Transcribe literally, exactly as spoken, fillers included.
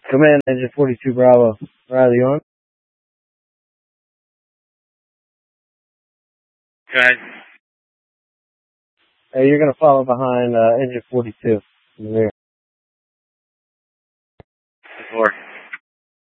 Command Engine forty-two Bravo. Riley on. Okay. Hey, you're going to follow behind uh, Engine forty-two in the rear. Four.